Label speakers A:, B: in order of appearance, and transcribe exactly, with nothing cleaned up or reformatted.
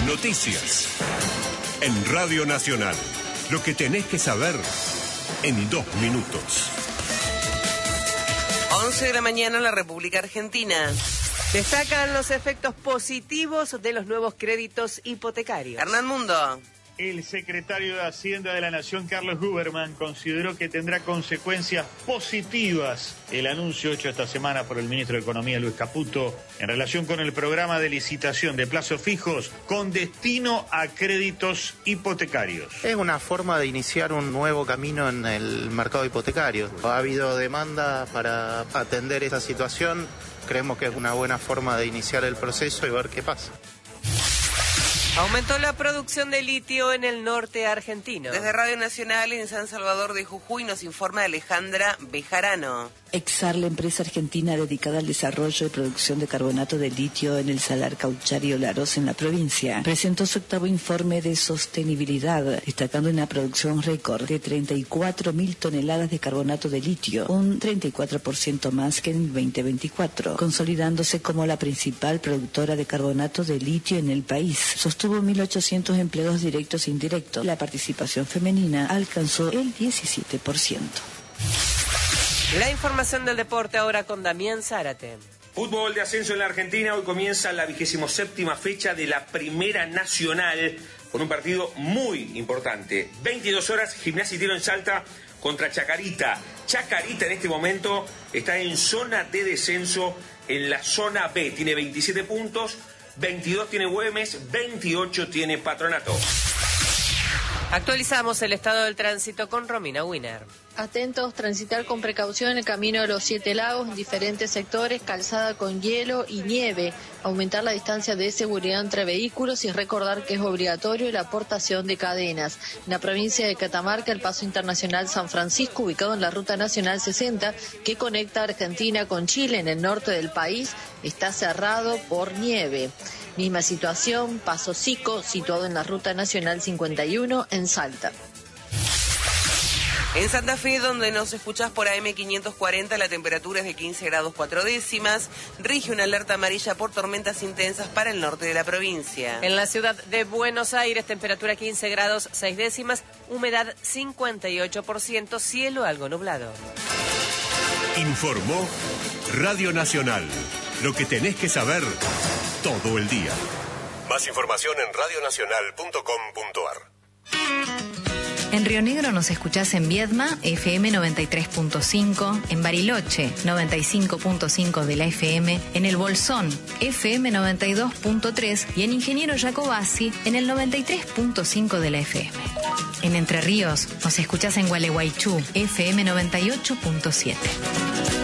A: Noticias. En Radio Nacional. Lo que tenés que saber en dos minutos.
B: once de la mañana en la República Argentina.
C: Destacan los efectos positivos de los nuevos créditos hipotecarios.
B: Hernán Mundo.
D: El secretario de Hacienda de la Nación, Carlos Huberman, consideró que tendrá consecuencias positivas el anuncio hecho esta semana por el ministro de Economía, Luis Caputo, en relación con el programa de licitación de plazos fijos con destino a créditos hipotecarios.
E: Es una forma de iniciar un nuevo camino en el mercado hipotecario. Ha habido demanda para atender esta situación. Creemos que es una buena forma de iniciar el proceso y ver qué pasa.
C: Aumentó la producción de litio en el norte argentino.
B: Desde Radio Nacional en San Salvador de Jujuy nos informa Alejandra Bejarano.
F: Exar, la empresa argentina dedicada al desarrollo y producción de carbonato de litio en el Salar Caucharí Olaroz en la provincia, presentó su octavo informe de sostenibilidad, destacando una producción récord de treinta y cuatro mil toneladas de carbonato de litio, un treinta y cuatro por ciento más que en el veinte veinticuatro, consolidándose como la principal productora de carbonato de litio en el país. Sostuvo mil ochocientos empleos directos e indirectos. La participación femenina alcanzó el diecisiete por ciento.
C: La información del deporte ahora con Damián Zárate.
G: Fútbol de ascenso en la Argentina. Hoy comienza la vigésimo séptima fecha de la Primera Nacional con un partido muy importante. veintidós horas, Gimnasia y Tiro en Salta contra Chacarita. Chacarita en este momento está en zona de descenso en la zona B. Tiene veintisiete puntos, veintidós tiene Güemes, veintiocho tiene Patronato.
C: Actualizamos el estado del tránsito con Romina Wiener.
H: Atentos, transitar con precaución en el camino de los Siete Lagos en diferentes sectores, calzada con hielo y nieve, aumentar la distancia de seguridad entre vehículos y recordar que es obligatorio la aportación de cadenas. En la provincia de Catamarca, el paso internacional San Francisco, ubicado en la Ruta Nacional sesenta, que conecta Argentina con Chile en el norte del país, está cerrado por nieve. Misma situación, Paso Sico, situado en la Ruta Nacional cincuenta y uno en Salta.
B: En Santa Fe, donde nos escuchás por A M quinientos cuarenta, la temperatura es de quince grados cuatro décimas. Rige una alerta amarilla por tormentas intensas para el norte de la provincia.
C: En la ciudad de Buenos Aires, temperatura quince grados seis décimas, humedad cincuenta y ocho por ciento, cielo algo nublado.
A: Informó Radio Nacional. Lo que tenés que saber todo el día. Más información en radio nacional punto com punto a r.
I: En Río Negro nos escuchás en Viedma, F M noventa y tres punto cinco, en Bariloche, noventa y cinco punto cinco de la F M, en El Bolsón, F M noventa y dos punto tres y en Ingeniero Jacobasi, en el noventa y tres punto cinco de la F M. En Entre Ríos nos escuchás en Gualeguaychú, F M noventa y ocho punto siete.